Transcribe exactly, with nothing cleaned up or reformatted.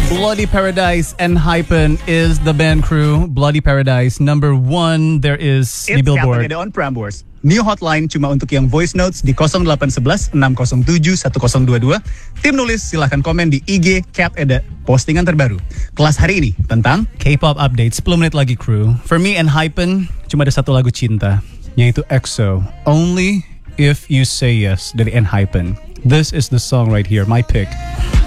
Bloody Paradise Enhypen is the band crew. Bloody Paradise number one. There is It's di Billboard. Ada on Prambors. New hotline cuma untuk yang voice notes di nol delapan satu satu enam nol tujuh satu nol dua dua. Tim nulis silahkan komen di I G Cat Eda postingan terbaru. Kelas hari ini tentang K-pop update. sepuluh menit lagi crew. For me Enhypen cuma ada satu lagu cinta, yaitu E X O. Only If You Say Yes dari Enhypen. This is the song right here, my pick.